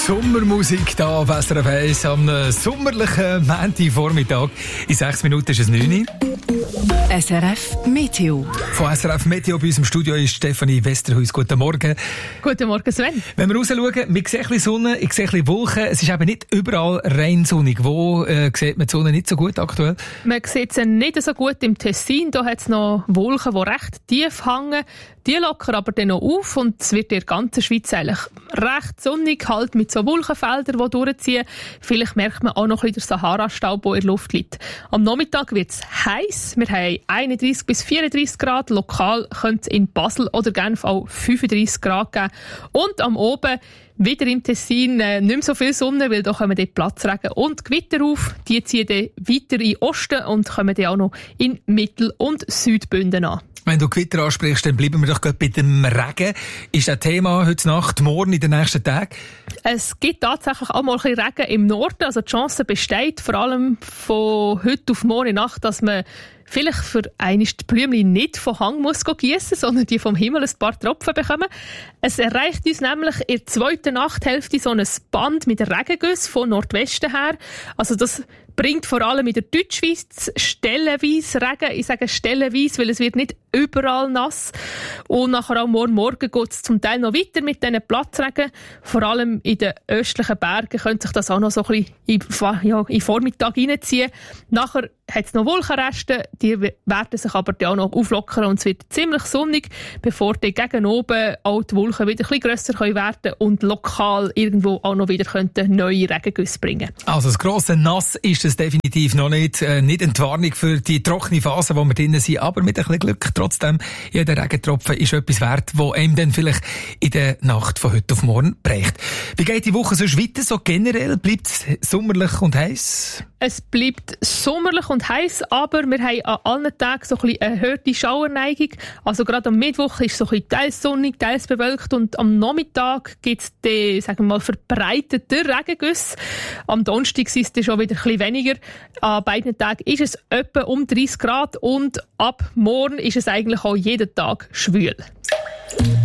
Sommermusik hier auf SRF 1 am sommerlichen Montagvormittag. In 6 Minuten ist es 9 Uhr. SRF Meteo. Von SRF Meteo bei uns im Studio ist Stefanie Westerhuis. Guten Morgen. Guten Morgen, Sven. Wenn wir rausschauen, wir sehen ein bisschen Sonne, ich sehe ein bisschen Wolken. Es ist eben nicht überall rein sonnig. Wo sieht man die Sonne nicht so gut aktuell? Man sieht sie nicht so gut im Tessin. Da hat es noch Wolken, die recht tief hängen. Die lockern aber dann noch auf und es wird in der ganzen Schweiz eigentlich recht sonnig, halt mit so Wolkenfeldern, die durchziehen. Vielleicht merkt man auch noch ein bisschen den Sahara-Staub, der in der Luft liegt. Am Nachmittag wird es heiß. Wir haben 31 bis 34 Grad. Lokal könnte es in Basel oder Genf auch 35 Grad geben. Und am Oben wieder im Tessin nicht mehr so viel Sonne, weil da kommen dort Platzregen und Gewitter auf. Die ziehen dann weiter in den Osten und kommen dann auch noch in Mittel- und Südbünden an. Wenn du Gewitter ansprichst, dann bleiben wir doch gerade bei dem Regen. Ist das Thema heute Nacht, morgen, in den nächsten Tagen? Es gibt tatsächlich auch mal ein bisschen Regen im Norden. Also die Chance besteht, vor allem von heute auf morgen Nacht, dass man vielleicht für einmal die Blümchen nicht vom Hang muss gießen, sondern die vom Himmel ein paar Tropfen bekommen. Es erreicht uns nämlich in der zweiten Nachthälfte so ein Band mit Regengüssen von Nordwesten her. Also das bringt vor allem in der Deutschschweiz stellenweise Regen. Ich sage stellenweise, weil es wird nicht überall nass. Und nachher auch morgen geht es zum Teil noch weiter mit diesen Platzregen. Vor allem in den östlichen Bergen könnte sich das auch noch so ein bisschen in Vormittag reinziehen. Nachher hat es noch Wolkenreste, die werden sich aber auch noch auflockern und es wird ziemlich sonnig, bevor die gegen oben auch die Wolken wieder ein bisschen grösser werden können und lokal irgendwo auch noch wieder neue Regengüsse bringen. Also das grosse Nass ist es definitiv noch nicht. Nicht eine Warnung für die trockene Phase, wo wir drinnen sind, aber mit ein bisschen Glück trotzdem. Jeder Regentropfen ist etwas wert, wo einem dann vielleicht in der Nacht von heute auf morgen prägt. Wie geht die Woche sonst weiter? So generell bleibt es sommerlich und heiß? Es bleibt sommerlich und heiß, aber wir haben an allen Tagen so ein bisschen eine erhöhte Schauerneigung. Also gerade am Mittwoch ist es so ein bisschen teils sonnig, teils bewölkt und am Nachmittag gibt es die, sagen wir mal, verbreitete Regengüsse. Am Donnerstag ist es schon wieder ein bisschen weniger. An beiden Tagen ist es etwa um 30 Grad und ab morgen ist es eigentlich auch jeden Tag schwül.